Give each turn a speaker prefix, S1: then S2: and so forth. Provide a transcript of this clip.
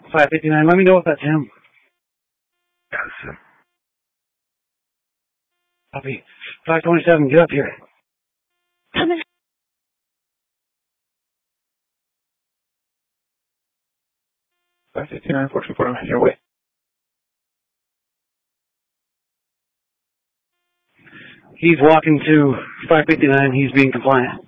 S1: 559, let me know if that's him.
S2: Yes.
S1: Copy. 527, get up here.
S2: 559, 424, I'm heading your way.
S1: He's walking to 559, he's being compliant.